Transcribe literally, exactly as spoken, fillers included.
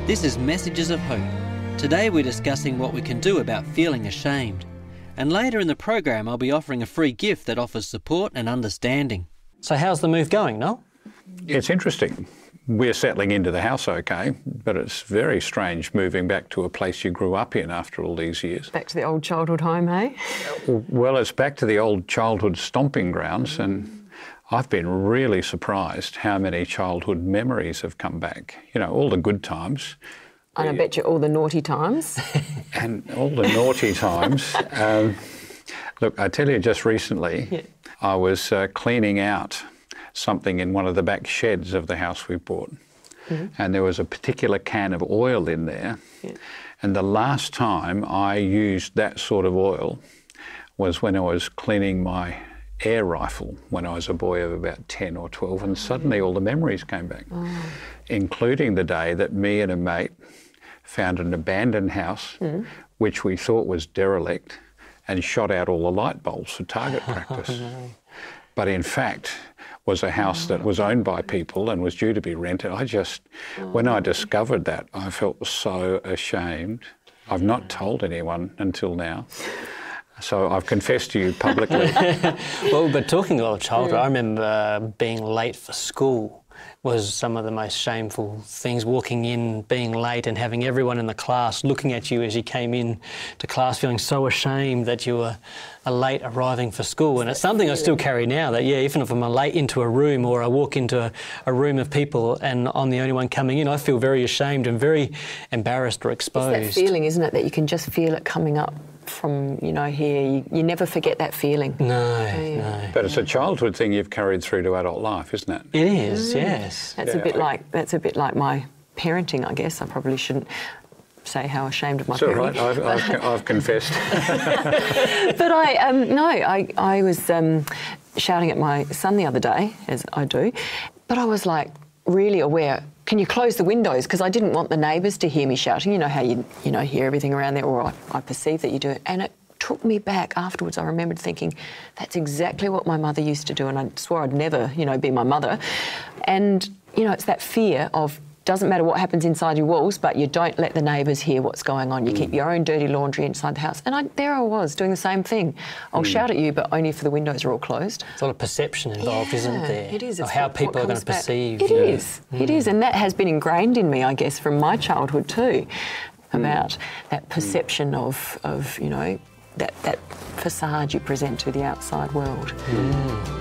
This is Messages of Hope. Today we're discussing what we can do about feeling ashamed. And later in the program I'll be offering a free gift that offers support and understanding. So how's the move going, Noel? It's interesting. We're settling into the house okay, but it's very strange moving back to a place you grew up in after all these years. Back to the old childhood home, hey? Well, it's back to the old childhood stomping grounds, and I've been really surprised how many childhood memories have come back. You know, all the good times. And I bet you all the naughty times. And all the naughty times. Um, look, I tell you, just recently, yeah. I was uh, cleaning out something in one of the back sheds of the house we bought. Mm-hmm. And there was a particular can of oil in there. Yeah. And the last time I used that sort of oil was when I was cleaning my air rifle when I was a boy of about ten or twelve, and suddenly all the memories came back, oh. including the day that me and a mate found an abandoned house mm. which we thought was derelict and shot out all the light bulbs for target practice. Oh, no. But in fact was a house oh. that was owned by people and was due to be rented. I just, oh. when I discovered that, I felt so ashamed. I've not told anyone until now. So I've confessed to you publicly. Well, but talking about childhood, yeah. I remember being late for school was some of the most shameful things, walking in, being late and having everyone in the class looking at you as you came in to class, feeling so ashamed that you were late arriving for school. And it's something I still carry now, that, yeah, even if I'm late into a room or I walk into a, a room of people and I'm the only one coming in, I feel very ashamed and very embarrassed or exposed. It's that feeling, isn't it, that you can just feel it coming up from, you know, here. You, you never forget that feeling. No, no. But it's a childhood thing you've carried through to adult life, isn't it? It is, mm. yes. That's yeah. a bit like that's a bit like my parenting, I guess. I probably shouldn't say how ashamed of my so parenting. Right, I've, I've, I've confessed. But I, um, no, I, I was um, shouting at my son the other day, as I do, but I was like really aware. Can you close the windows? Because I didn't want the neighbours to hear me shouting. You know how you, you know, hear everything around there, or I, I perceive that you do it. And it took me back afterwards. I remembered thinking, that's exactly what my mother used to do, and I swore I'd never, you know, be my mother. And, you know, it's that fear of, doesn't matter what happens inside your walls, but you don't let the neighbours hear what's going on. You mm. keep your own dirty laundry inside the house. And I, there I was, doing the same thing. I'll mm. shout at you, but only if the windows are all closed. There's a lot of perception involved, yeah, isn't there? It is. Of how people are going to perceive. It yeah. is. Mm. It is. And that has been ingrained in me, I guess, from my childhood too, about mm. that perception mm. of, of, you know, that, that facade you present to the outside world. Mm.